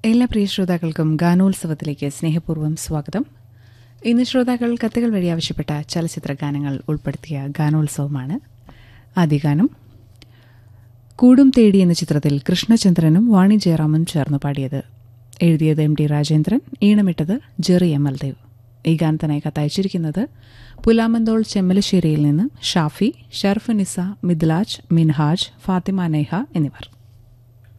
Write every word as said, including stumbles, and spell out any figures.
എല്ലാ പ്രിയ ശ്രോതാക്കൾക്കും ഗാനോത്സവത്തിലേക്ക് സ്നേഹപൂർവ്വം സ്വാഗതം. ഇന്ന് ശ്രോതാക്കൾ കത്തുകൾ വഴി ആവശ്യപ്പെട്ട ചലച്ചിത്ര ഗാനങ്ങൾ ഉൾപ്പെടുത്തിയ ഗാനോത്സവമാണ്. ആദ്യ ഗാനം കൂടും തേടി എന്ന ചിത്രത്തിൽ കൃഷ്ണചന്ദ്രനും വാണി ജയറാമും ചേർന്ന് പാടിയത്. എഴുതിയത് M T Rajendran, ഈണമിട്ടത് Jerry Amaldev. ഈ ഗാനത്തിനായി കത്തയച്ചിരിക്കുന്നത് പുലാമന്തോൾ ചെമ്മലശ്ശേരിയിൽ നിന്ന് ഷാഫി, ഷർഫുനിസ, മിദ്ലാജ്, മിൻഹാജ്, ഫാത്തിമ നേഹ എന്നിവർ.